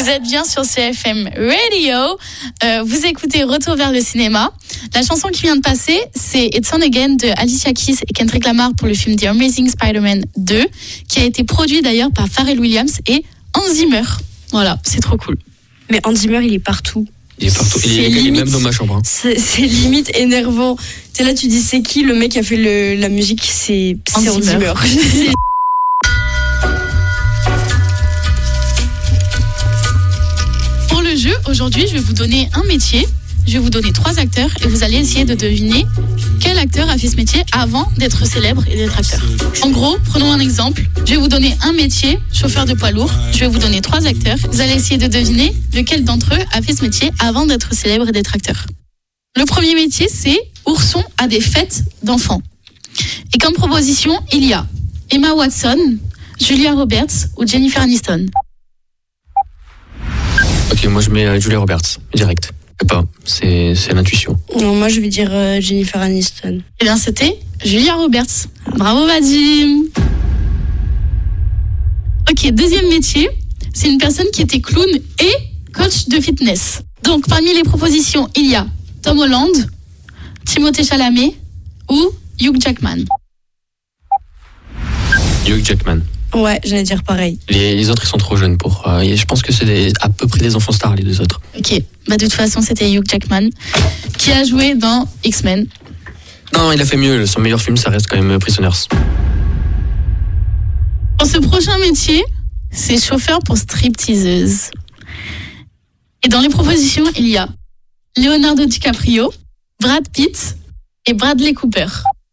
Vous êtes bien sur CFM Radio. Vous écoutez Retour vers le cinéma. La chanson qui vient de passer, c'est It's On Again de Alicia Keys et Kendrick Lamar pour le film The Amazing Spider-Man 2, qui a été produit d'ailleurs par Pharrell Williams et Hans Zimmer. Voilà, c'est trop cool. Mais Hans Zimmer, il est partout. Il est partout. Il est même dans ma chambre. Hein. C'est limite énervant. Tu es là, tu dis c'est qui le mec qui a fait la musique? C'est Hans Zimmer. Pour le jeu, aujourd'hui, je vais vous donner un métier. Je vais vous donner 3 acteurs et vous allez essayer de deviner quel acteur a fait ce métier avant d'être célèbre et d'être acteur. En gros, prenons un exemple. Je vais vous donner un métier, chauffeur de poids lourd. Je vais vous donner 3 acteurs. Vous allez essayer de deviner lequel d'entre eux a fait ce métier avant d'être célèbre et d'être acteur. Le premier métier, c'est ourson à des fêtes d'enfants. Et comme proposition, il y a Emma Watson, Julia Roberts ou Jennifer Aniston. Ok, moi je mets Julia Roberts, direct. Pas, c'est l'intuition. Non, moi je vais dire Jennifer Aniston. Eh bien, c'était Julia Roberts. Bravo, Vadim. Ok, deuxième métier, c'est une personne qui était clown et coach de fitness. Donc, parmi les propositions, il y a Tom Holland, Timothée Chalamet ou Hugh Jackman. Hugh Jackman. Ouais, j'allais dire pareil. Les autres, ils sont trop jeunes pour... je pense que c'est à peu près des enfants stars, les 2 autres. Ok, bah de toute façon, c'était Hugh Jackman qui a joué dans X-Men. Non, il a fait mieux. Son meilleur film, ça reste quand même Prisoners. Pour ce prochain métier, c'est chauffeur pour stripteaseuse. Et dans les propositions, il y a Leonardo DiCaprio, Brad Pitt et Bradley Cooper.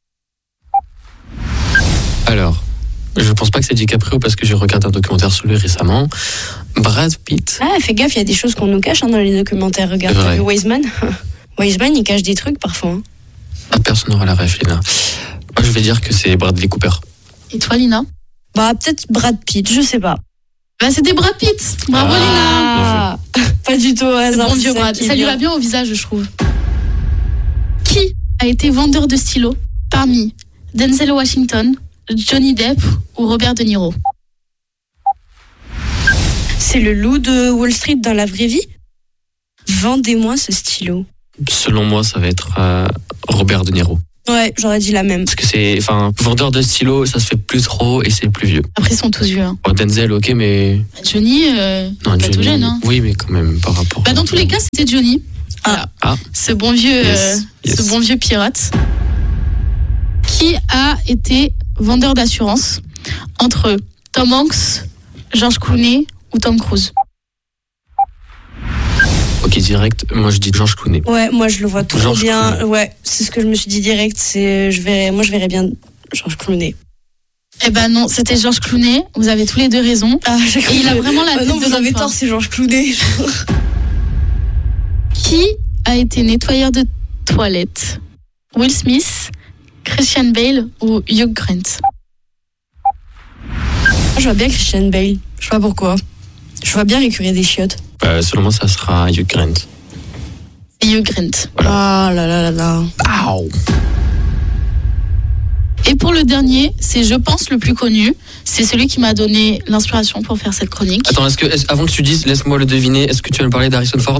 Alors... Je pense pas que c'est DiCaprio parce que j'ai regardé un documentaire sur lui récemment. Brad Pitt. Ah, fais gaffe, il y a des choses qu'on nous cache dans les documentaires. Regarde, Wiseman. Wiseman, il cache des trucs parfois. Hein. Ah, personne n'aura la ref, Lina. Moi, je vais dire que c'est Bradley Cooper. Et toi, Lina? Bah, peut-être Brad Pitt, je sais pas. Bah, c'était Brad Pitt. Bravo, Lina. Pas du tout au hasard. Bon vieux Brad. Ça lui va bien au visage, je trouve. Qui a été vendeur de stylos parmi Denzel Washington, Johnny Depp ou Robert De Niro? C'est le loup de Wall Street dans la vraie vie? Vendez-moi ce stylo. Selon moi, ça va être Robert De Niro. Ouais, j'aurais dit la même. Parce que c'est... Enfin, vendeur de stylo, ça se fait plus trop et c'est plus vieux. Après, ils sont tous vieux. Hein. Bon, Denzel, ok, mais... Johnny, non, pas Johnny, tout jeune. Hein. Oui, mais quand même, par rapport... Bah, dans tous les cas, c'était Johnny. Voilà. Ah. Ce bon vieux, yes. Ce bon vieux pirate qui a été vendeur d'assurance entre Tom Hanks, George Clooney ou Tom Cruise. Ok, direct, moi je dis George Clooney. Ouais, moi je le vois trop George bien. Clooney. Ouais, c'est ce que je me suis dit direct. Je verrais bien George Clooney. Eh ben non, c'était George Clooney. Vous avez tous les 2 raison. Ah, et il a vraiment la tête non, de vous avez l'emploi. tort, c'est George Clooney. Qui a été nettoyeur de toilettes? Will Smith, Christian Bale ou Hugh Grant? Je vois bien Christian Bale. Je sais pas pourquoi. Je vois bien récurer des chiottes. Selon moi, ça sera Hugh Grant. Hugh Grant. Voilà. Ah là là là là. Ow. Et pour le dernier, c'est je pense le plus connu. C'est celui qui m'a donné l'inspiration pour faire cette chronique. Attends, avant que tu dises, laisse-moi le deviner, est-ce que tu vas me parler d'Harrison Ford?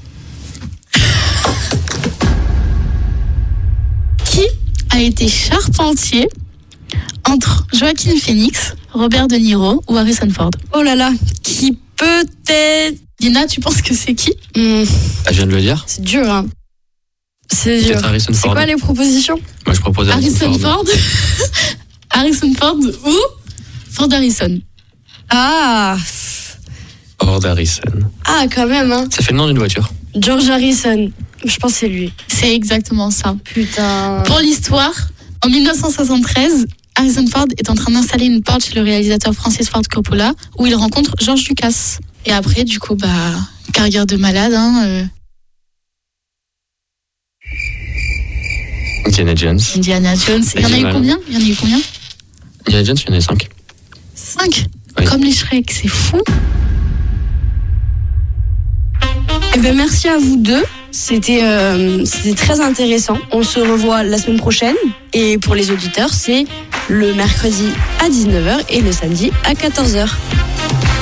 Qui a été charpentier entre Joaquin Phoenix, Robert De Niro ou Harrison Ford? Oh là là, qui peut-être... Dina, tu penses que c'est qui? Ah, je viens de le dire. C'est dur, hein. C'est dur. Peut-être Harrison C'est Ford. quoi les propositions? Moi, je propose Harrison Ford. Harrison Ford ou Ford Harrison? Ah, Ford Harrison. ah quand même, hein. Ça fait le nom d'une voiture. George Harrison. Je pense que c'est lui. C'est exactement ça. Putain. Pour l'histoire, en 1973, Harrison Ford est en train d'installer une porte chez le réalisateur Francis Ford Coppola où il rencontre George Lucas. Et après, du coup, carrière de malade, hein. Indiana Jones. Indiana Jones. Il y en a eu combien? Indiana Jones, il y en a 5. 5? Oui. Comme les Shrek, c'est fou. Eh ben, merci à vous deux. C'était très intéressant. On se revoit la semaine prochaine. Et pour les auditeurs, c'est le mercredi à 19h et le samedi à 14h.